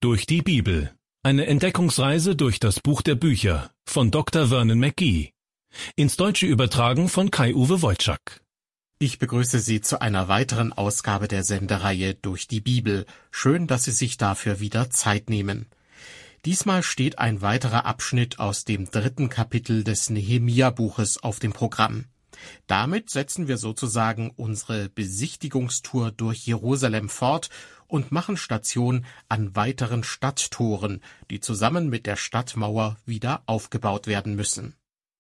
Durch die Bibel. Eine Entdeckungsreise durch das Buch der Bücher von Dr. Vernon McGee. Ins Deutsche übertragen von Kai-Uwe Wojczak. Ich begrüße Sie zu einer weiteren Ausgabe der Sendereihe Durch die Bibel. Schön, dass Sie sich dafür wieder Zeit nehmen. Diesmal steht ein weiterer Abschnitt aus dem 3. Kapitel des Nehemia-Buches auf dem Programm. Damit setzen wir sozusagen unsere Besichtigungstour durch Jerusalem fort und machen Station an weiteren Stadttoren, die zusammen mit der Stadtmauer wieder aufgebaut werden müssen.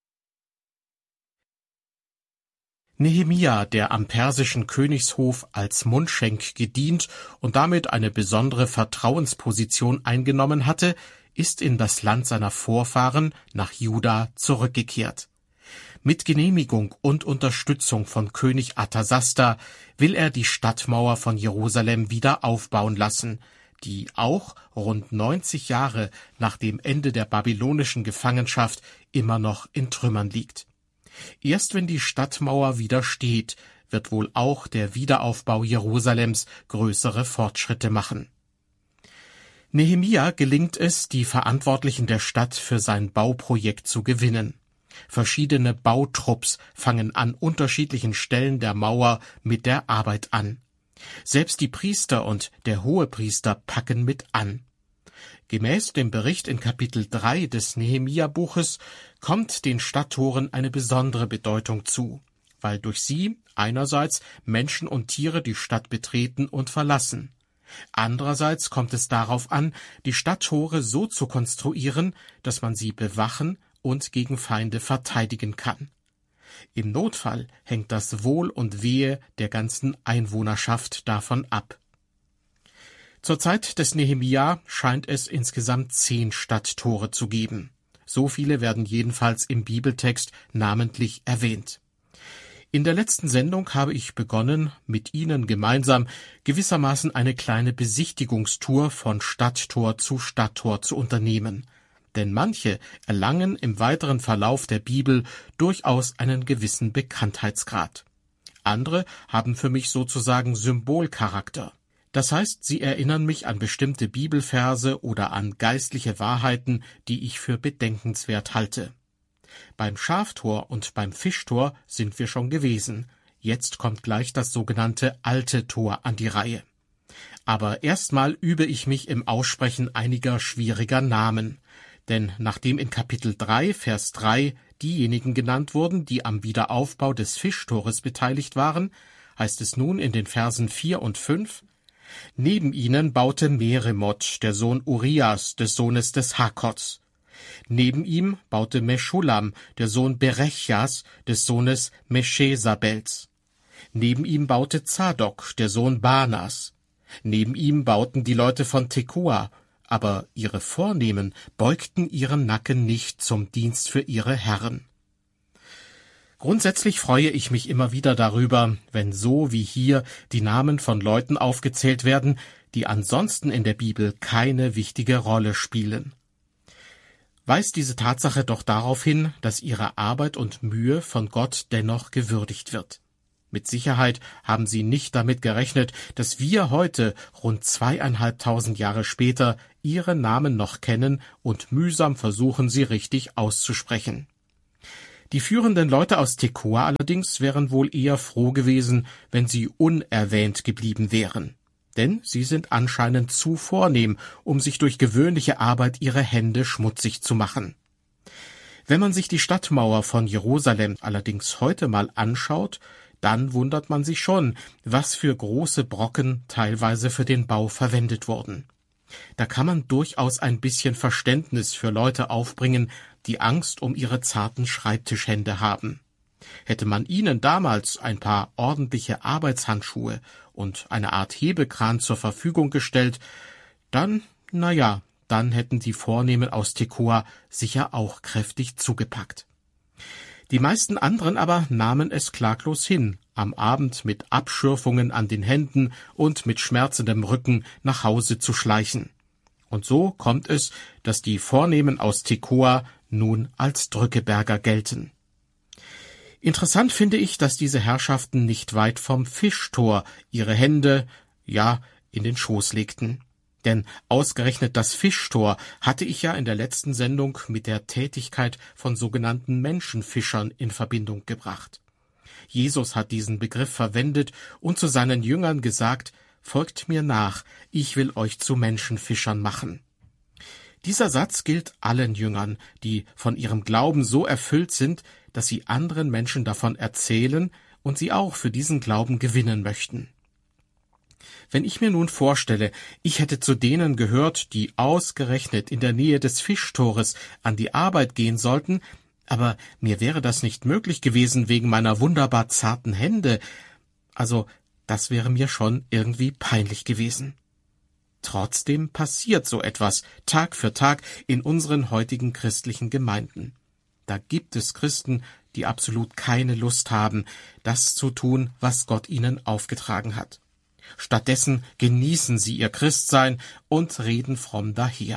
Nehemia, der am persischen Königshof als Mundschenk gedient und damit eine besondere Vertrauensposition eingenommen hatte, ist in das Land seiner Vorfahren nach Juda zurückgekehrt. Mit Genehmigung und Unterstützung von König Artasasta will er die Stadtmauer von Jerusalem wieder aufbauen lassen, die auch rund 90 Jahre nach dem Ende der babylonischen Gefangenschaft immer noch in Trümmern liegt. Erst wenn die Stadtmauer wieder steht, wird wohl auch der Wiederaufbau Jerusalems größere Fortschritte machen. Nehemia gelingt es, die Verantwortlichen der Stadt für sein Bauprojekt zu gewinnen. Verschiedene Bautrupps fangen an unterschiedlichen Stellen der Mauer mit der Arbeit an. Selbst die Priester und der Hohepriester packen mit an. Gemäß dem Bericht in Kapitel 3 des Nehemia-Buches kommt den Stadttoren eine besondere Bedeutung zu, weil durch sie einerseits Menschen und Tiere die Stadt betreten und verlassen. Andererseits kommt es darauf an, die Stadttore so zu konstruieren, dass man sie bewachen und gegen Feinde verteidigen kann. Im Notfall hängt das Wohl und Wehe der ganzen Einwohnerschaft davon ab. Zur Zeit des Nehemia scheint es insgesamt 10 Stadttore zu geben. So viele werden jedenfalls im Bibeltext namentlich erwähnt. In der letzten Sendung habe ich begonnen, mit Ihnen gemeinsam gewissermaßen eine kleine Besichtigungstour von Stadttor zu Stadttor zu unternehmen. Denn manche erlangen im weiteren Verlauf der Bibel durchaus einen gewissen Bekanntheitsgrad. Andere haben für mich sozusagen Symbolcharakter. Das heißt, sie erinnern mich an bestimmte Bibelverse oder an geistliche Wahrheiten, die ich für bedenkenswert halte. Beim Schaftor und beim Fischtor sind wir schon gewesen. Jetzt kommt gleich das sogenannte Alte Tor an die Reihe. Aber erstmal übe ich mich im Aussprechen einiger schwieriger Namen. Denn nachdem in Kapitel 3, Vers 3 diejenigen genannt wurden, die am Wiederaufbau des Fischtores beteiligt waren, heißt es nun in den Versen 4 und 5, neben ihnen baute Meremot, der Sohn Urias, des Sohnes des Hakots. Neben ihm baute Meschulam, der Sohn Berechjas, des Sohnes Meschesabels. Neben ihm baute Zadok, der Sohn Banas. Neben ihm bauten die Leute von Tekoa, aber ihre Vornehmen beugten ihren Nacken nicht zum Dienst für ihre Herren. Grundsätzlich freue ich mich immer wieder darüber, wenn so wie hier die Namen von Leuten aufgezählt werden, die ansonsten in der Bibel keine wichtige Rolle spielen. Weist diese Tatsache doch darauf hin, dass ihre Arbeit und Mühe von Gott dennoch gewürdigt wird. Mit Sicherheit haben sie nicht damit gerechnet, dass wir heute, rund 2500 Jahre später, ihre Namen noch kennen und mühsam versuchen, sie richtig auszusprechen. Die führenden Leute aus Tekoa allerdings wären wohl eher froh gewesen, wenn sie unerwähnt geblieben wären. Denn sie sind anscheinend zu vornehm, um sich durch gewöhnliche Arbeit ihre Hände schmutzig zu machen. Wenn man sich die Stadtmauer von Jerusalem allerdings heute mal anschaut, dann wundert man sich schon, was für große Brocken teilweise für den Bau verwendet wurden. Da kann man durchaus ein bisschen Verständnis für Leute aufbringen, die Angst um ihre zarten Schreibtischhände haben. Hätte man ihnen damals ein paar ordentliche Arbeitshandschuhe und eine Art Hebekran zur Verfügung gestellt, dann hätten die Vornehmen aus Tekoa sicher auch kräftig zugepackt. Die meisten anderen aber nahmen es klaglos hin, am Abend mit Abschürfungen an den Händen und mit schmerzendem Rücken nach Hause zu schleichen. Und so kommt es, dass die Vornehmen aus Tekoa nun als Drückeberger gelten. Interessant finde ich, dass diese Herrschaften nicht weit vom Fischtor ihre Hände, in den Schoß legten. Denn ausgerechnet das Fischtor hatte ich ja in der letzten Sendung mit der Tätigkeit von sogenannten Menschenfischern in Verbindung gebracht. Jesus hat diesen Begriff verwendet und zu seinen Jüngern gesagt: Folgt mir nach, ich will euch zu Menschenfischern machen. Dieser Satz gilt allen Jüngern, die von ihrem Glauben so erfüllt sind, dass sie anderen Menschen davon erzählen und sie auch für diesen Glauben gewinnen möchten. Wenn ich mir nun vorstelle, ich hätte zu denen gehört, die ausgerechnet in der Nähe des Fischtores an die Arbeit gehen sollten, aber mir wäre das nicht möglich gewesen wegen meiner wunderbar zarten Hände, also das wäre mir schon irgendwie peinlich gewesen. Trotzdem passiert so etwas Tag für Tag in unseren heutigen christlichen Gemeinden. Da gibt es Christen, die absolut keine Lust haben, das zu tun, was Gott ihnen aufgetragen hat. Stattdessen genießen sie ihr Christsein und reden fromm daher.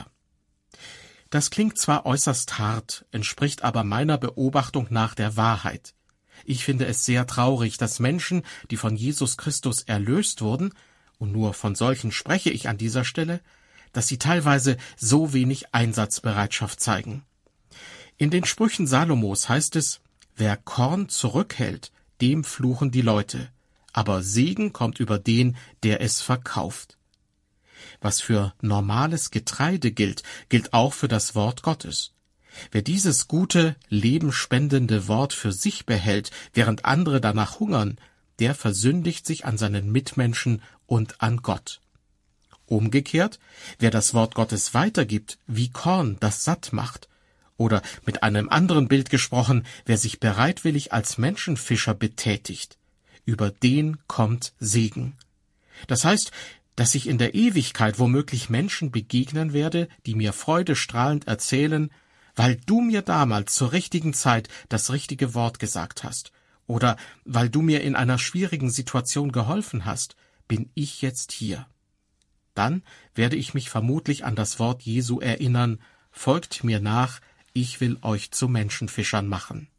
Das klingt zwar äußerst hart, entspricht aber meiner Beobachtung nach der Wahrheit. Ich finde es sehr traurig, dass Menschen, die von Jesus Christus erlöst wurden, und nur von solchen spreche ich an dieser Stelle, dass sie teilweise so wenig Einsatzbereitschaft zeigen. In den Sprüchen Salomos heißt es: Wer Korn zurückhält, dem fluchen die Leute, aber Segen kommt über den, der es verkauft. Was für normales Getreide gilt, gilt auch für das Wort Gottes. Wer dieses gute, lebenspendende Wort für sich behält, während andere danach hungern, der versündigt sich an seinen Mitmenschen und an Gott. Umgekehrt, wer das Wort Gottes weitergibt, wie Korn, das satt macht, oder mit einem anderen Bild gesprochen, wer sich bereitwillig als Menschenfischer betätigt, über den kommt Segen. Das heißt, dass ich in der Ewigkeit womöglich Menschen begegnen werde, die mir freudestrahlend erzählen: Weil du mir damals zur richtigen Zeit das richtige Wort gesagt hast, oder weil du mir in einer schwierigen Situation geholfen hast, bin ich jetzt hier. Dann werde ich mich vermutlich an das Wort Jesu erinnern: Folgt mir nach, ich will euch zu Menschenfischern machen.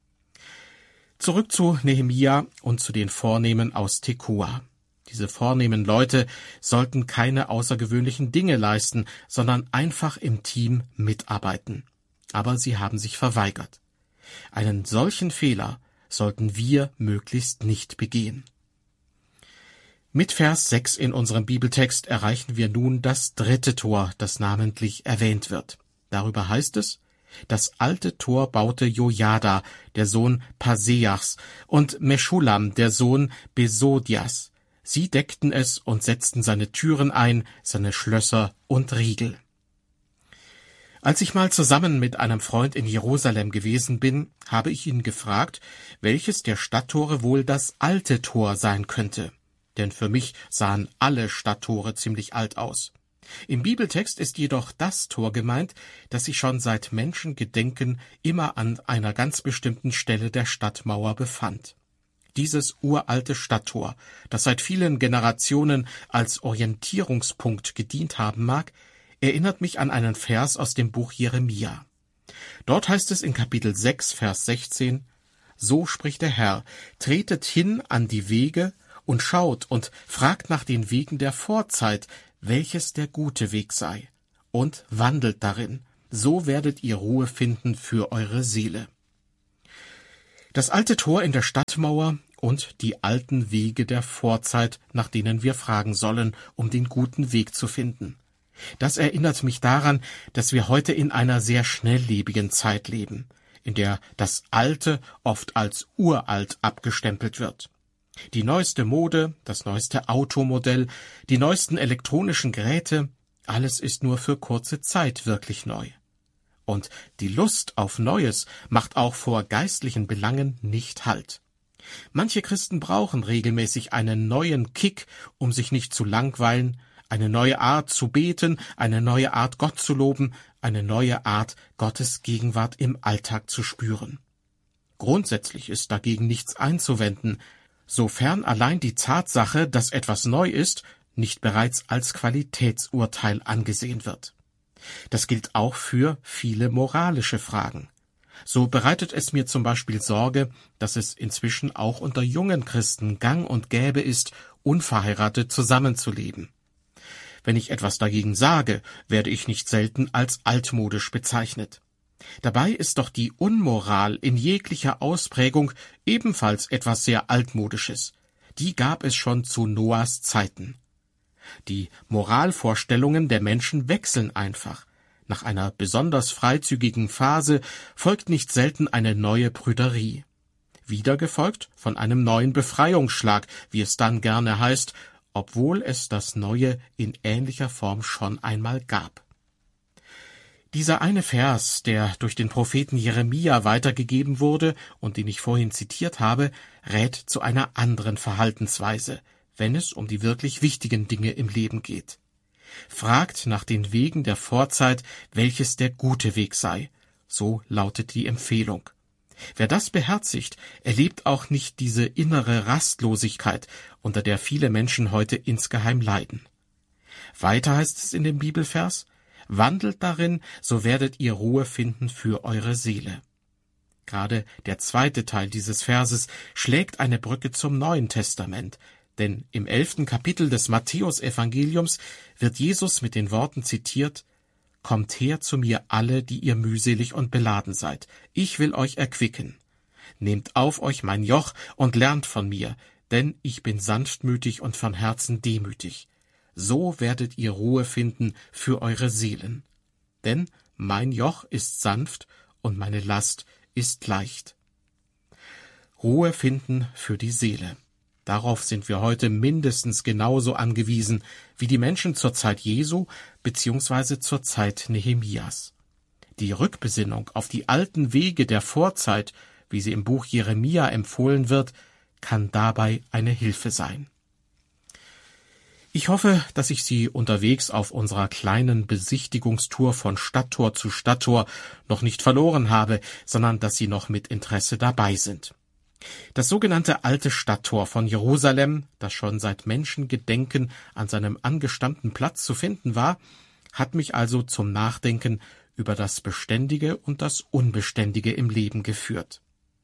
Zurück zu Nehemia und zu den Vornehmen aus Tekoa. Diese vornehmen Leute sollten keine außergewöhnlichen Dinge leisten, sondern einfach im Team mitarbeiten. Aber sie haben sich verweigert. Einen solchen Fehler sollten wir möglichst nicht begehen. Mit Vers 6 in unserem Bibeltext erreichen wir nun das 3. Tor, das namentlich erwähnt wird. Darüber heißt es: Das alte Tor baute Jojada, der Sohn Paseachs, und Meschulam, der Sohn Besodias. Sie deckten es und setzten seine Türen ein, seine Schlösser und Riegel. Als ich mal zusammen mit einem Freund in Jerusalem gewesen bin, habe ich ihn gefragt, welches der Stadttore wohl das alte Tor sein könnte. Denn für mich sahen alle Stadttore ziemlich alt aus. Im Bibeltext ist jedoch das Tor gemeint, das sich schon seit Menschengedenken immer an einer ganz bestimmten Stelle der Stadtmauer befand. Dieses uralte Stadttor, das seit vielen Generationen als Orientierungspunkt gedient haben mag, erinnert mich an einen Vers aus dem Buch Jeremia. Dort heißt es in Kapitel 6, Vers 16: So spricht der Herr: Tretet hin an die Wege und schaut und fragt nach den Wegen der Vorzeit, welches der gute Weg sei, und wandelt darin, so werdet ihr Ruhe finden für eure Seele. Das alte Tor in der Stadtmauer und die alten Wege der Vorzeit, nach denen wir fragen sollen, um den guten Weg zu finden. Das erinnert mich daran, dass wir heute in einer sehr schnelllebigen Zeit leben, in der das Alte oft als uralt abgestempelt wird. Die neueste Mode, das neueste Automodell, die neuesten elektronischen Geräte, alles ist nur für kurze Zeit wirklich neu. Und die Lust auf Neues macht auch vor geistlichen Belangen nicht Halt. Manche Christen brauchen regelmäßig einen neuen Kick, um sich nicht zu langweilen, eine neue Art zu beten, eine neue Art Gott zu loben, eine neue Art Gottes Gegenwart im Alltag zu spüren. Grundsätzlich ist dagegen nichts einzuwenden, sofern allein die Tatsache, dass etwas neu ist, nicht bereits als Qualitätsurteil angesehen wird. Das gilt auch für viele moralische Fragen. So bereitet es mir zum Beispiel Sorge, dass es inzwischen auch unter jungen Christen gang und gäbe ist, unverheiratet zusammenzuleben. Wenn ich etwas dagegen sage, werde ich nicht selten als altmodisch bezeichnet. Dabei ist doch die Unmoral in jeglicher Ausprägung ebenfalls etwas sehr Altmodisches. Die gab es schon zu Noahs Zeiten. Die Moralvorstellungen der Menschen wechseln einfach. Nach einer besonders freizügigen Phase folgt nicht selten eine neue Prüderie. Wieder gefolgt von einem neuen Befreiungsschlag, wie es dann gerne heißt, obwohl es das Neue in ähnlicher Form schon einmal gab. Dieser eine Vers, der durch den Propheten Jeremia weitergegeben wurde und den ich vorhin zitiert habe, rät zu einer anderen Verhaltensweise, wenn es um die wirklich wichtigen Dinge im Leben geht. Fragt nach den Wegen der Vorzeit, welches der gute Weg sei. So lautet die Empfehlung. Wer das beherzigt, erlebt auch nicht diese innere Rastlosigkeit, unter der viele Menschen heute insgeheim leiden. Weiter heißt es in dem Bibelvers: Wandelt darin, so werdet ihr Ruhe finden für eure Seele. Gerade der zweite Teil dieses Verses schlägt eine Brücke zum Neuen Testament, denn im 11. Kapitel des Matthäusevangeliums wird Jesus mit den Worten zitiert: Kommt her zu mir alle, die ihr mühselig und beladen seid, ich will euch erquicken. Nehmt auf euch mein Joch und lernt von mir, denn ich bin sanftmütig und von Herzen demütig. So werdet ihr Ruhe finden für eure Seelen. Denn mein Joch ist sanft und meine Last ist leicht. Ruhe finden für die Seele. Darauf sind wir heute mindestens genauso angewiesen wie die Menschen zur Zeit Jesu bzw. zur Zeit Nehemias. Die Rückbesinnung auf die alten Wege der Vorzeit, wie sie im Buch Jeremia empfohlen wird, kann dabei eine Hilfe sein. Ich hoffe, dass ich Sie unterwegs auf unserer kleinen Besichtigungstour von Stadttor zu Stadttor noch nicht verloren habe, sondern dass Sie noch mit Interesse dabei sind. Das sogenannte alte Stadttor von Jerusalem, das schon seit Menschengedenken an seinem angestammten Platz zu finden war, hat mich also zum Nachdenken über das Beständige und das Unbeständige im Leben geführt.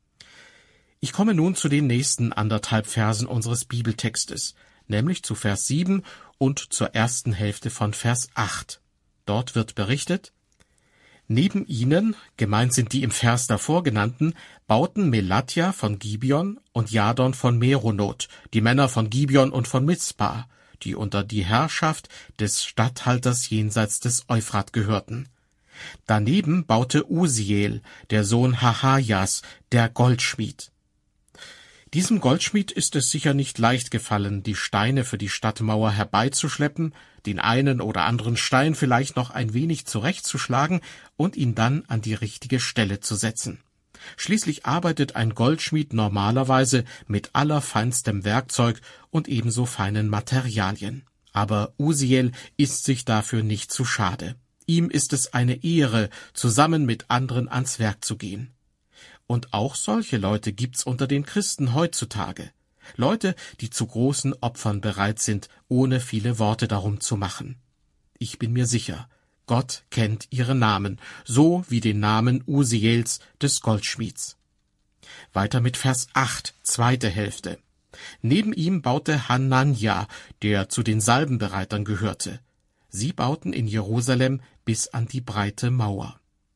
Ich komme nun zu den nächsten 1,5 Versen unseres Bibeltextes, nämlich zu Vers 7 und zur ersten Hälfte von Vers 8. Dort wird berichtet: Neben ihnen, gemeint sind die im Vers davor genannten, bauten Melatja von Gibeon und Jadon von Meronot, die Männer von Gibeon und von Mizpa, die unter die Herrschaft des Statthalters jenseits des Euphrat gehörten. Daneben baute Usiel, der Sohn Hahajas, der Goldschmied. Diesem Goldschmied ist es sicher nicht leicht gefallen, die Steine für die Stadtmauer herbeizuschleppen, den einen oder anderen Stein vielleicht noch ein wenig zurechtzuschlagen und ihn dann an die richtige Stelle zu setzen. Schließlich arbeitet ein Goldschmied normalerweise mit allerfeinstem Werkzeug und ebenso feinen Materialien. Aber Usiel ist sich dafür nicht zu schade. Ihm ist es eine Ehre, zusammen mit anderen ans Werk zu gehen. Und auch solche Leute gibt's unter den Christen heutzutage. Leute, die zu großen Opfern bereit sind, ohne viele Worte darum zu machen. Ich bin mir sicher, Gott kennt ihre Namen, so wie den Namen Usiels des Goldschmieds. Weiter mit Vers 8, zweite Hälfte. Neben ihm baute Hanania, der zu den Salbenbereitern gehörte. Sie bauten in Jerusalem bis an die breite Mauer.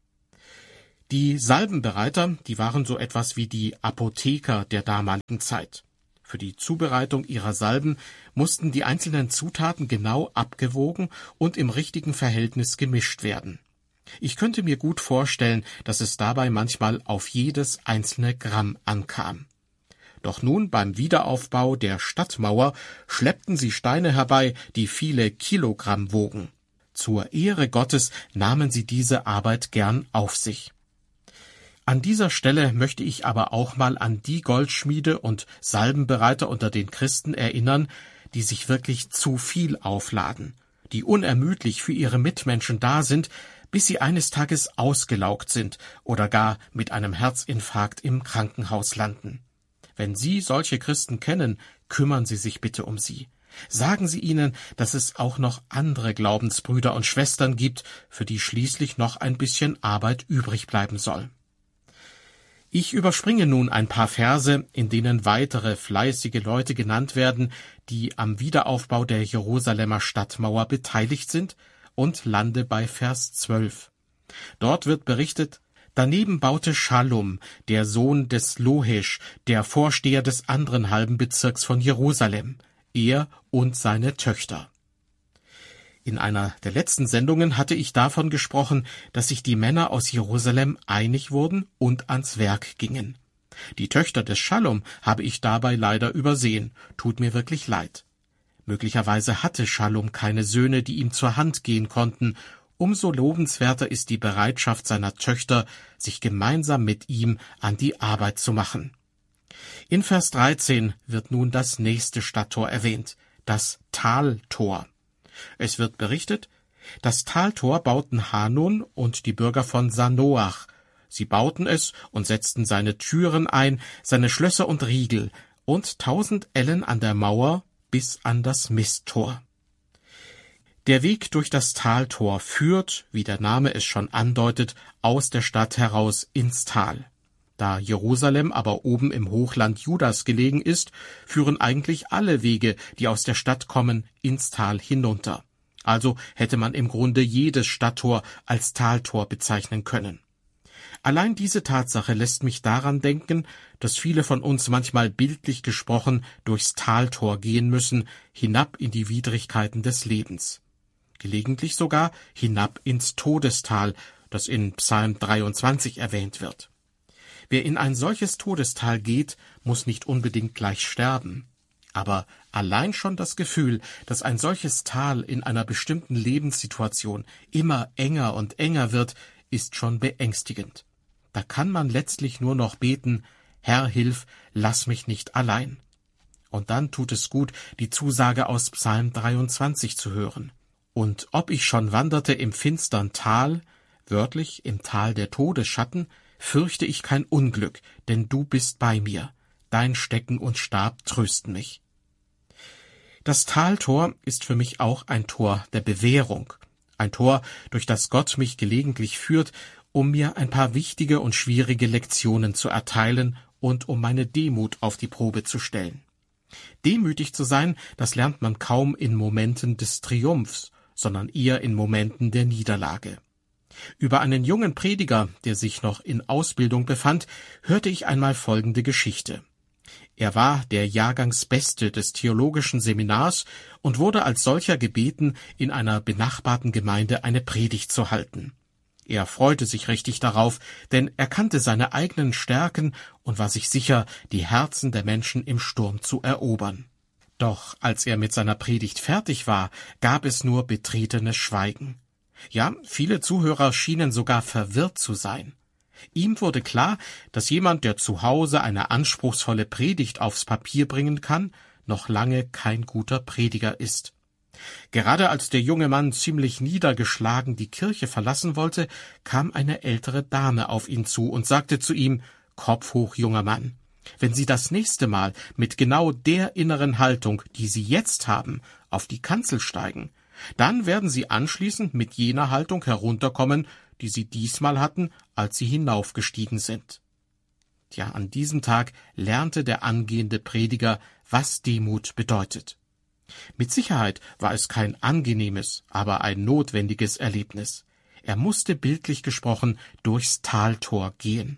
Die Salbenbereiter, die waren so etwas wie die Apotheker der damaligen Zeit. Für die Zubereitung ihrer Salben mussten die einzelnen Zutaten genau abgewogen und im richtigen Verhältnis gemischt werden. Ich könnte mir gut vorstellen, dass es dabei manchmal auf jedes einzelne Gramm ankam. Doch nun beim Wiederaufbau der Stadtmauer schleppten sie Steine herbei, die viele Kilogramm wogen. Zur Ehre Gottes nahmen sie diese Arbeit gern auf sich. An dieser Stelle möchte ich aber auch mal an die Goldschmiede und Salbenbereiter unter den Christen erinnern, die sich wirklich zu viel aufladen, die unermüdlich für ihre Mitmenschen da sind, bis sie eines Tages ausgelaugt sind oder gar mit einem Herzinfarkt im Krankenhaus landen. Wenn Sie solche Christen kennen, kümmern Sie sich bitte um sie. Sagen Sie ihnen, dass es auch noch andere Glaubensbrüder und Schwestern gibt, für die schließlich noch ein bisschen Arbeit übrig bleiben soll. Ich überspringe nun ein paar Verse, in denen weitere fleißige Leute genannt werden, die am Wiederaufbau der Jerusalemer Stadtmauer beteiligt sind, und lande bei Vers 12. Dort wird berichtet: Daneben baute Schallum, der Sohn des Lohesch, der Vorsteher des anderen halben Bezirks von Jerusalem, er und seine Töchter. In einer der letzten Sendungen hatte ich davon gesprochen, dass sich die Männer aus Jerusalem einig wurden und ans Werk gingen. Die Töchter des Schallum habe ich dabei leider übersehen, tut mir wirklich leid. Möglicherweise hatte Schallum keine Söhne, die ihm zur Hand gehen konnten. Umso lobenswerter ist die Bereitschaft seiner Töchter, sich gemeinsam mit ihm an die Arbeit zu machen. In Vers 13 wird nun das nächste Stadttor erwähnt, das Taltor. Es wird berichtet: Das Taltor bauten Hanun und die Bürger von Sanoach. Sie bauten es und setzten seine Türen ein, seine Schlösser und Riegel, und 1000 Ellen an der Mauer bis an das Misttor. Der Weg durch das Taltor führt, wie der Name es schon andeutet, aus der Stadt heraus ins Tal. Da Jerusalem aber oben im Hochland Judas gelegen ist, führen eigentlich alle Wege, die aus der Stadt kommen, ins Tal hinunter. Also hätte man im Grunde jedes Stadttor als Taltor bezeichnen können. Allein diese Tatsache lässt mich daran denken, dass viele von uns manchmal bildlich gesprochen durchs Taltor gehen müssen, hinab in die Widrigkeiten des Lebens. Gelegentlich sogar hinab ins Todestal, das in Psalm 23 erwähnt wird. Wer in ein solches Todestal geht, muss nicht unbedingt gleich sterben. Aber allein schon das Gefühl, dass ein solches Tal in einer bestimmten Lebenssituation immer enger und enger wird, ist schon beängstigend. Da kann man letztlich nur noch beten: Herr, hilf, lass mich nicht allein. Und dann tut es gut, die Zusage aus Psalm 23 zu hören. Und ob ich schon wanderte im finstern Tal, wörtlich im Tal der Todesschatten, fürchte ich kein Unglück, denn du bist bei mir. Dein Stecken und Stab trösten mich. Das Taltor ist für mich auch ein Tor der Bewährung. Ein Tor, durch das Gott mich gelegentlich führt, um mir ein paar wichtige und schwierige Lektionen zu erteilen und um meine Demut auf die Probe zu stellen. Demütig zu sein, das lernt man kaum in Momenten des Triumphs, sondern eher in Momenten der Niederlage. Über einen jungen Prediger, der sich noch in Ausbildung befand, hörte ich einmal folgende Geschichte. Er war der Jahrgangsbeste des theologischen Seminars und wurde als solcher gebeten, in einer benachbarten Gemeinde eine Predigt zu halten. Er freute sich richtig darauf, denn er kannte seine eigenen Stärken und war sich sicher, die Herzen der Menschen im Sturm zu erobern. Doch als er mit seiner Predigt fertig war, gab es nur betretenes Schweigen. Ja, viele Zuhörer schienen sogar verwirrt zu sein. Ihm wurde klar, dass jemand, der zu Hause eine anspruchsvolle Predigt aufs Papier bringen kann, noch lange kein guter Prediger ist. Gerade als der junge Mann ziemlich niedergeschlagen die Kirche verlassen wollte, kam eine ältere Dame auf ihn zu und sagte zu ihm: Kopf hoch, junger Mann. Wenn Sie das nächste Mal mit genau der inneren Haltung, die Sie jetzt haben, auf die Kanzel steigen, dann werden Sie anschließend mit jener Haltung herunterkommen, die Sie diesmal hatten, als Sie hinaufgestiegen sind. Tja, an diesem Tag lernte der angehende Prediger, was Demut bedeutet. Mit Sicherheit war es kein angenehmes, aber ein notwendiges Erlebnis. Er musste bildlich gesprochen durchs Taltor gehen.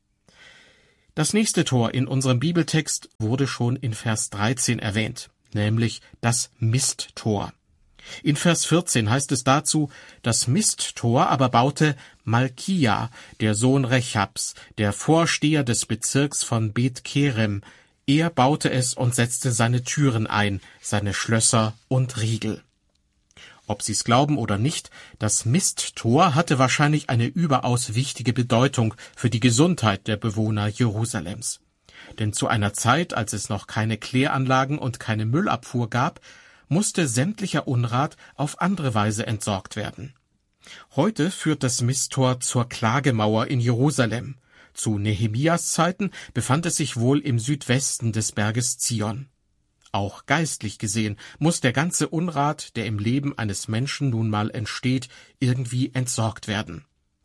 Das nächste Tor in unserem Bibeltext wurde schon in Vers 13 erwähnt, nämlich das Misttor. In Vers 14 heißt es dazu: Das Misttor aber baute Malkia, der Sohn Rechabs, der Vorsteher des Bezirks von Bet-Kerem. Er baute es und setzte seine Türen ein, seine Schlösser und Riegel. Ob Sie's glauben oder nicht, das Misttor hatte wahrscheinlich eine überaus wichtige Bedeutung für die Gesundheit der Bewohner Jerusalems. Denn zu einer Zeit, als es noch keine Kläranlagen und keine Müllabfuhr gab, musste sämtlicher Unrat auf andere Weise entsorgt werden. Heute führt das Misttor zur Klagemauer in Jerusalem. Zu Nehemias Zeiten befand es sich wohl im Südwesten des Berges Zion. Auch geistlich gesehen muss der ganze Unrat, der im Leben eines Menschen nun mal entsteht, irgendwie entsorgt werden.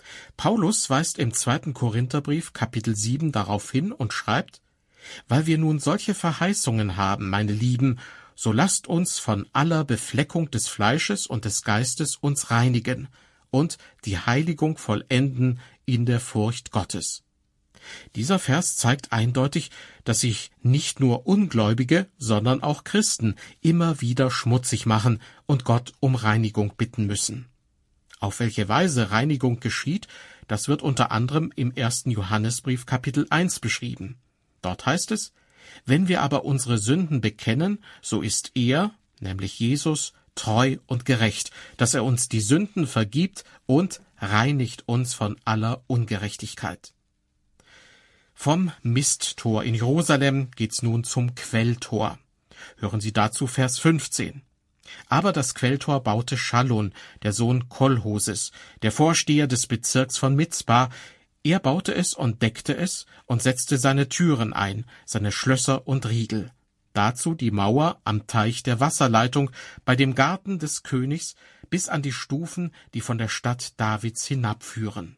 Paulus weist im 2. Korintherbrief Kapitel 7 darauf hin und schreibt: Weil wir nun solche Verheißungen haben, meine Lieben, so lasst uns von aller Befleckung des Fleisches und des Geistes uns reinigen und die Heiligung vollenden in der Furcht Gottes. Dieser Vers zeigt eindeutig, dass sich nicht nur Ungläubige, sondern auch Christen immer wieder schmutzig machen und Gott um Reinigung bitten müssen. Auf welche Weise Reinigung geschieht, das wird unter anderem im 1. Johannesbrief Kapitel 1 beschrieben. Dort heißt es: Wenn wir aber unsere Sünden bekennen, so ist er, nämlich Jesus, treu und gerecht, dass er uns die Sünden vergibt und reinigt uns von aller Ungerechtigkeit. Vom Misttor in Jerusalem geht's nun zum Quelltor. Hören Sie dazu Vers 15. Aber das Quelltor baute Schallun, der Sohn Kolhoses, der Vorsteher des Bezirks von Mizpah. Er baute es und deckte es und setzte seine Türen ein, seine Schlösser und Riegel. Dazu die Mauer am Teich der Wasserleitung bei dem Garten des Königs bis an die Stufen, die von der Stadt Davids hinabführen.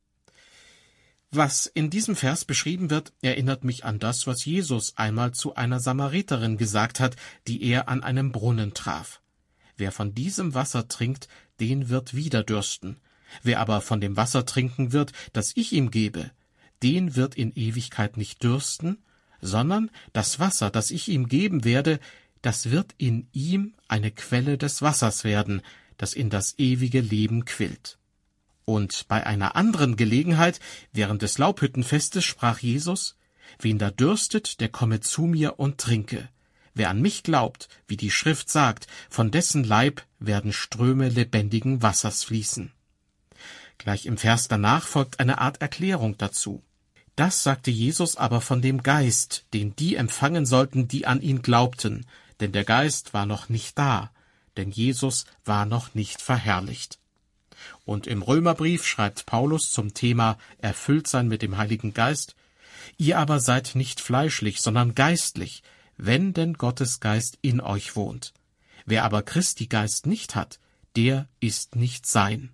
Was in diesem Vers beschrieben wird, erinnert mich an das, was Jesus einmal zu einer Samariterin gesagt hat, die er an einem Brunnen traf. Wer von diesem Wasser trinkt, den wird wieder dürsten. Wer aber von dem Wasser trinken wird, das ich ihm gebe, den wird in Ewigkeit nicht dürsten, sondern das Wasser, das ich ihm geben werde, das wird in ihm eine Quelle des Wassers werden, das in das ewige Leben quillt. Und bei einer anderen Gelegenheit, während des Laubhüttenfestes, sprach Jesus: Wen da dürstet, der komme zu mir und trinke. Wer an mich glaubt, wie die Schrift sagt, von dessen Leib werden Ströme lebendigen Wassers fließen. Gleich im Vers danach folgt eine Art Erklärung dazu. Das sagte Jesus aber von dem Geist, den die empfangen sollten, die an ihn glaubten, denn der Geist war noch nicht da, denn Jesus war noch nicht verherrlicht. Und im Römerbrief schreibt Paulus zum Thema Erfülltsein mit dem Heiligen Geist: Ihr aber seid nicht fleischlich, sondern geistlich, wenn denn Gottes Geist in euch wohnt. Wer aber Christi Geist nicht hat, der ist nicht sein.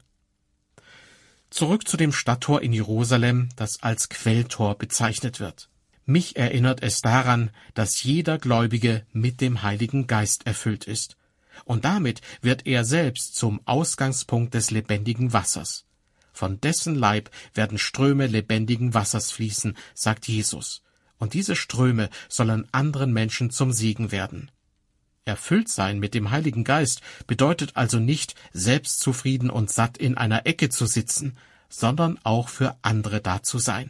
Zurück zu dem Stadttor in Jerusalem, das als Quelltor bezeichnet wird. Mich erinnert es daran, dass jeder Gläubige mit dem Heiligen Geist erfüllt ist. Und damit wird er selbst zum Ausgangspunkt des lebendigen Wassers. Von dessen Leib werden Ströme lebendigen Wassers fließen, sagt Jesus. Und diese Ströme sollen anderen Menschen zum Segen werden. Erfüllt sein mit dem Heiligen Geist bedeutet also nicht, selbstzufrieden und satt in einer Ecke zu sitzen, sondern auch für andere da zu sein.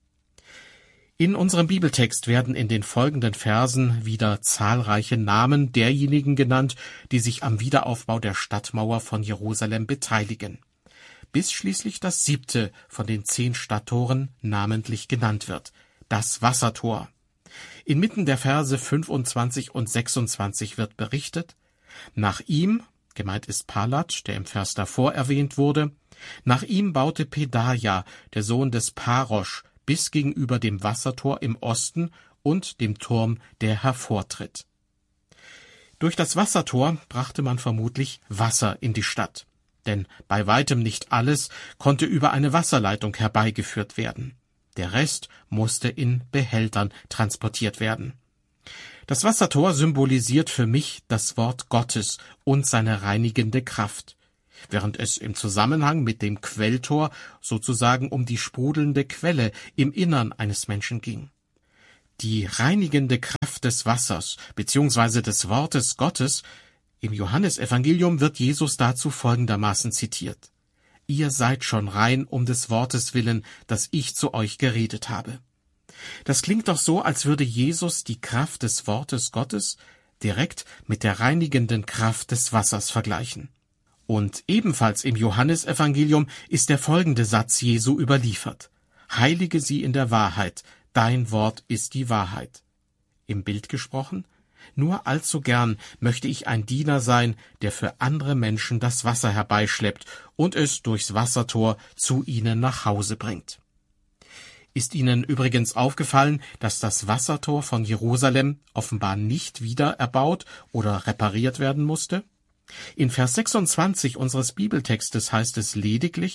In unserem Bibeltext werden in den folgenden Versen wieder zahlreiche Namen derjenigen genannt, die sich am Wiederaufbau der Stadtmauer von Jerusalem beteiligen, bis schließlich das 7. von den 10 Stadttoren namentlich genannt wird, das Wassertor. Inmitten der Verse 25 und 26 wird berichtet: Nach ihm, gemeint ist Palat, der im Vers davor erwähnt wurde, nach ihm baute Pedaja, der Sohn des Parosch, bis gegenüber dem Wassertor im Osten und dem Turm, der hervortritt. Durch das Wassertor brachte man vermutlich Wasser in die Stadt, denn bei weitem nicht alles konnte über eine Wasserleitung herbeigeführt werden. Der Rest musste in Behältern transportiert werden. Das Wassertor symbolisiert für mich das Wort Gottes und seine reinigende Kraft, während es im Zusammenhang mit dem Quelltor sozusagen um die sprudelnde Quelle im Innern eines Menschen ging. Die reinigende Kraft des Wassers bzw. des Wortes Gottes, im Johannesevangelium wird Jesus dazu folgendermaßen zitiert: Ihr seid schon rein um des Wortes willen, das ich zu euch geredet habe. Das klingt doch so, als würde Jesus die Kraft des Wortes Gottes direkt mit der reinigenden Kraft des Wassers vergleichen. Und ebenfalls im Johannesevangelium ist der folgende Satz Jesu überliefert: Heilige sie in der Wahrheit, dein Wort ist die Wahrheit. Im Bild gesprochen: Nur allzu gern möchte ich ein Diener sein, der für andere Menschen das Wasser herbeischleppt und es durchs Wassertor zu ihnen nach Hause bringt. Ist Ihnen übrigens aufgefallen, dass das Wassertor von Jerusalem offenbar nicht wieder erbaut oder repariert werden musste? In Vers 26 unseres Bibeltextes heißt es lediglich,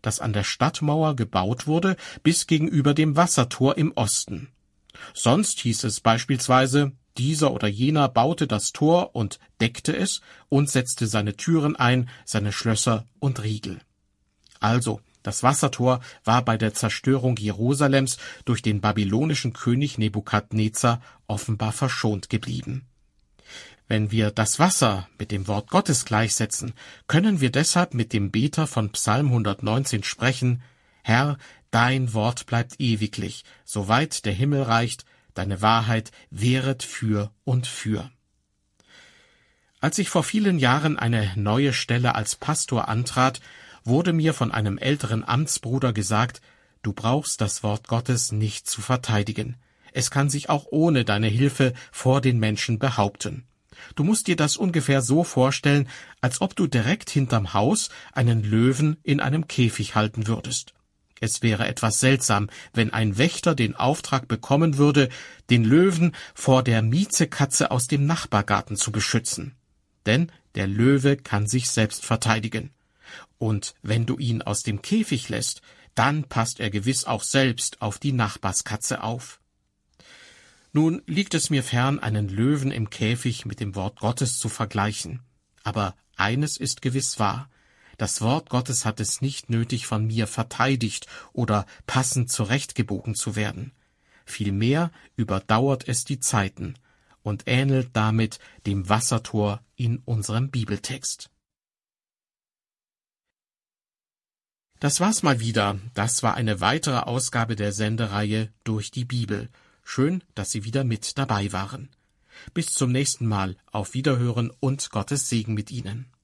das an der Stadtmauer gebaut wurde, bis gegenüber dem Wassertor im Osten. Sonst hieß es beispielsweise, dieser oder jener baute das Tor und deckte es und setzte seine Türen ein, seine Schlösser und Riegel. Also, das Wassertor war bei der Zerstörung Jerusalems durch den babylonischen König Nebukadnezar offenbar verschont geblieben. Wenn wir das Wasser mit dem Wort Gottes gleichsetzen, können wir deshalb mit dem Beter von Psalm 119 sprechen: Herr, dein Wort bleibt ewiglich, soweit der Himmel reicht, deine Wahrheit währet für und für. Als ich vor vielen Jahren eine neue Stelle als Pastor antrat, wurde mir von einem älteren Amtsbruder gesagt: Du brauchst das Wort Gottes nicht zu verteidigen. Es kann sich auch ohne deine Hilfe vor den Menschen behaupten. Du musst dir das ungefähr so vorstellen, als ob du direkt hinterm Haus einen Löwen in einem Käfig halten würdest. Es wäre etwas seltsam, wenn ein Wächter den Auftrag bekommen würde, den Löwen vor der Miezekatze aus dem Nachbargarten zu beschützen. Denn der Löwe kann sich selbst verteidigen. Und wenn du ihn aus dem Käfig lässt, dann passt er gewiss auch selbst auf die Nachbarskatze auf. Nun liegt es mir fern, einen Löwen im Käfig mit dem Wort Gottes zu vergleichen. Aber eines ist gewiss wahr: Das Wort Gottes hat es nicht nötig, von mir verteidigt oder passend zurechtgebogen zu werden. Vielmehr überdauert es die Zeiten und ähnelt damit dem Wassertor in unserem Bibeltext. Das war's mal wieder. Das war eine weitere Ausgabe der Sendereihe Durch die Bibel. Schön, dass Sie wieder mit dabei waren. Bis zum nächsten Mal. Auf Wiederhören und Gottes Segen mit Ihnen.